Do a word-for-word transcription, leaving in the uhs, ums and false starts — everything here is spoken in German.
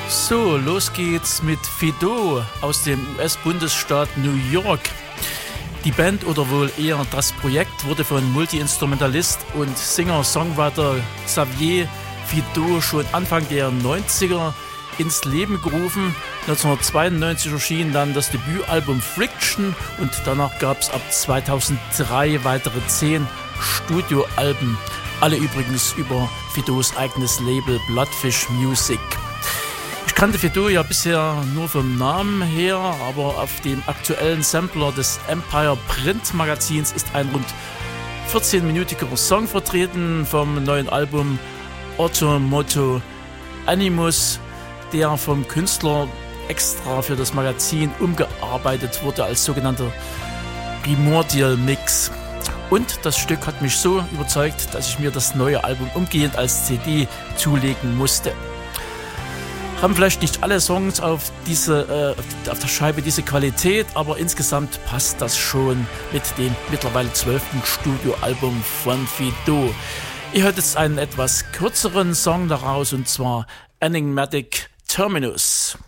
So, los geht's mit Fido aus dem U S-Bundesstaat New York. Die Band oder wohl eher das Projekt wurde von Multi-Instrumentalist und Singer-Songwriter Xavier Fido schon Anfang der neunziger ins Leben gerufen. neunzehnhundertzweiundneunzig erschien dann das Debütalbum Friction und danach gab es ab zweitausenddrei weitere zehn Studioalben. Alle übrigens über Fidos eigenes Label Bloodfish Music. Ich kannte Fido ja bisher nur vom Namen her, aber auf dem aktuellen Sampler des Empire Print Magazins ist ein rund vierzehnminütiger Song vertreten vom neuen Album Automoto Animus, der vom Künstler extra für das Magazin umgearbeitet wurde als sogenannter Primordial Mix. Und das Stück hat mich so überzeugt, dass ich mir das neue Album umgehend als C D zulegen musste. Haben vielleicht nicht alle Songs auf, diese, äh, auf der Scheibe diese Qualität, aber insgesamt passt das schon mit dem mittlerweile zwölften Studioalbum von Fido. Ihr hört jetzt einen etwas kürzeren Song daraus, und zwar Enigmatic Terminus.